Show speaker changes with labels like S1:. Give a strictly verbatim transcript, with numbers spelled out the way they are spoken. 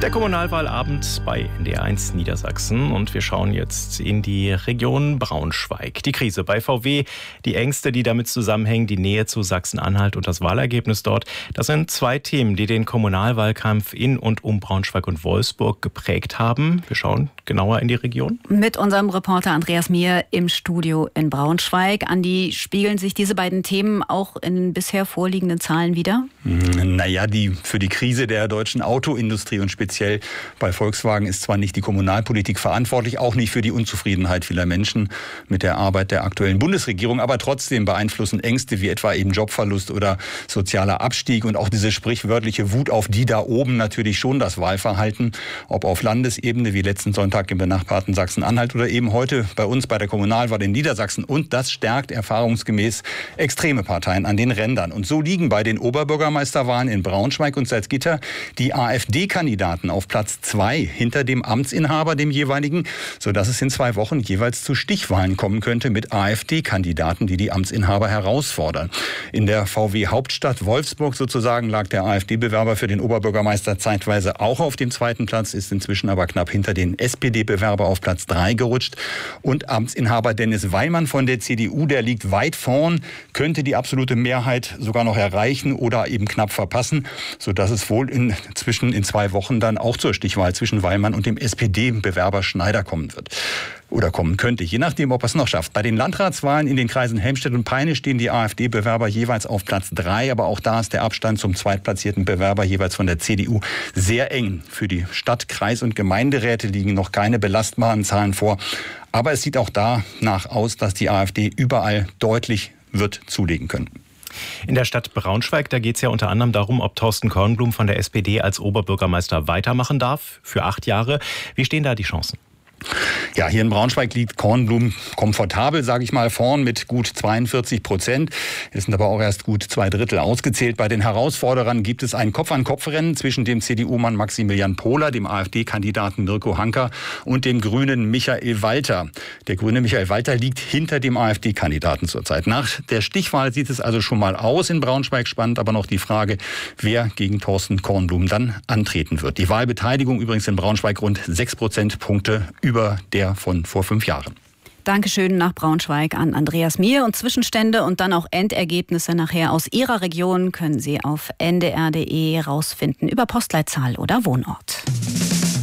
S1: Der Kommunalwahlabend bei N D R eins Niedersachsen und wir schauen jetzt in die Region Braunschweig. Die Krise bei V W, die Ängste, die damit zusammenhängen, die Nähe zu Sachsen-Anhalt und das Wahlergebnis dort. Das sind zwei Themen, die den Kommunalwahlkampf in und um Braunschweig und Wolfsburg geprägt haben. Wir schauen genauer in die Region.
S2: Mit unserem Reporter Andreas Mier im Studio in Braunschweig. Andi, spiegeln sich diese beiden Themen auch in bisher vorliegenden Zahlen wider?
S3: Naja, die, für die Krise der deutschen Autoindustrie und speziell bei Volkswagen ist zwar nicht die Kommunalpolitik verantwortlich, auch nicht für die Unzufriedenheit vieler Menschen mit der Arbeit der aktuellen Bundesregierung, aber trotzdem beeinflussen Ängste wie etwa eben Jobverlust oder sozialer Abstieg und auch diese sprichwörtliche Wut auf die da oben natürlich schon das Wahlverhalten, ob auf Landesebene wie letzten Sonntag im benachbarten Sachsen-Anhalt oder eben heute bei uns bei der Kommunalwahl in Niedersachsen. Und das stärkt erfahrungsgemäß extreme Parteien an den Rändern. Und so liegen bei den Oberbürgermeisterwahlen in Braunschweig und Salzgitter die AfD-Kandidaten auf Platz zwei hinter dem Amtsinhaber, dem jeweiligen, sodass es in zwei Wochen jeweils zu Stichwahlen kommen könnte mit AfD-Kandidaten, die die Amtsinhaber herausfordern. In der V W-Hauptstadt Wolfsburg sozusagen lag der AfD-Bewerber für den Oberbürgermeister zeitweise auch auf dem zweiten Platz, ist inzwischen aber knapp hinter den S P D-Bewerber auf Platz drei gerutscht. Und Amtsinhaber Dennis Weilmann von der C D U, der liegt weit vorn, könnte die absolute Mehrheit sogar noch erreichen oder eben knapp verpassen, sodass es wohl inzwischen in zwei Wochen dann auch zur Stichwahl zwischen Weilmann und dem S P D-Bewerber Schneider kommen wird. Oder kommen könnte, je nachdem, ob er es noch schafft. Bei den Landratswahlen in den Kreisen Helmstedt und Peine stehen die AfD-Bewerber jeweils auf Platz drei, aber auch da ist der Abstand zum zweitplatzierten Bewerber jeweils von der C D U sehr eng. Für die Stadt-, Kreis- und Gemeinderäte liegen noch keine belastbaren Zahlen vor. Aber es sieht auch danach aus, dass die AfD überall deutlich wird zulegen können.
S1: In der Stadt Braunschweig, da geht es ja unter anderem darum, ob Thorsten Kornblum von der S P D als Oberbürgermeister weitermachen darf für acht Jahre. Wie stehen da die Chancen?
S3: Ja, hier in Braunschweig liegt Kornblum komfortabel, sage ich mal, vorn mit gut zweiundvierzig Prozent. Es sind aber auch erst gut zwei Drittel ausgezählt. Bei den Herausforderern gibt es ein Kopf-an-Kopf-Rennen zwischen dem C D U-Mann Maximilian Pohler, dem AfD-Kandidaten Mirko Hanka und dem Grünen Michael Walter. Der Grüne Michael Walter liegt hinter dem AfD-Kandidaten zurzeit. Nach der Stichwahl sieht es also schon mal aus in Braunschweig. Spannend aber noch die Frage, wer gegen Thorsten Kornblum dann antreten wird. Die Wahlbeteiligung übrigens in Braunschweig rund sechs Prozentpunkte über der von vor fünf Jahren.
S2: Dankeschön nach Braunschweig an Andreas Mier. Und Zwischenstände und dann auch Endergebnisse nachher aus Ihrer Region können Sie auf n d r punkt d e rausfinden über Postleitzahl oder Wohnort.